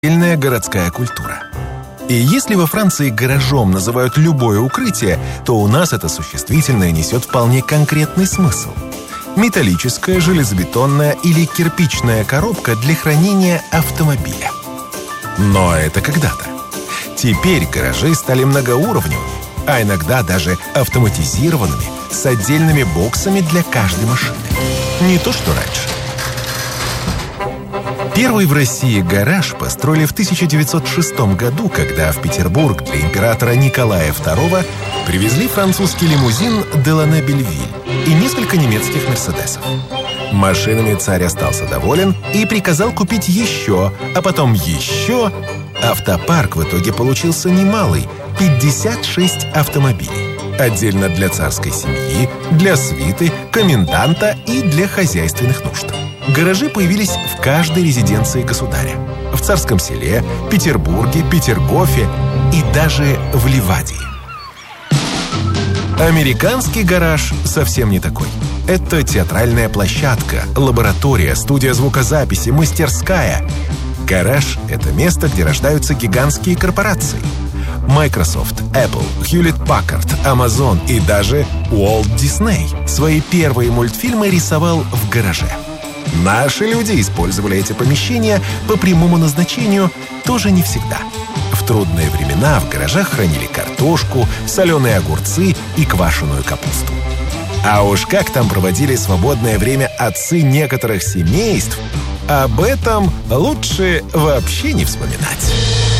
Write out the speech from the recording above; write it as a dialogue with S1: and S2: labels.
S1: отдельная городская культура. И если во Франции гаражом называют любое укрытие, то у нас это существительное несет вполне конкретный смысл. Металлическая, железобетонная или кирпичная коробка для хранения автомобиля. Но это когда-то. Теперь гаражи стали многоуровневыми, а иногда даже автоматизированными, с отдельными боксами для каждой машины. Не то что раньше. Первый в России гараж построили в 1906 году, когда в Петербург для императора Николая II привезли французский лимузин «Делане Бельвиль» и несколько немецких «Мерседесов». Машинами царь остался доволен и приказал купить еще, а потом еще. Автопарк в итоге получился немалый – 56 автомобилей. Отдельно для царской семьи, для свиты, коменданта и для хозяйственных нужд. Гаражи появились в каждой резиденции государя. В Царском Селе, Петербурге, Петергофе и даже в Ливадии. Американский гараж совсем не такой. Это театральная площадка, лаборатория, студия звукозаписи, мастерская. Гараж — это место, где рождаются гигантские корпорации. Microsoft, Apple, Hewlett-Packard, Amazon и даже Walt Disney свои первые мультфильмы рисовал в гараже. Наши люди использовали эти помещения по прямому назначению тоже не всегда. В трудные времена в гаражах хранили картошку, соленые огурцы и квашеную капусту. А уж как там проводили свободное время отцы некоторых семейств, об этом лучше вообще не вспоминать.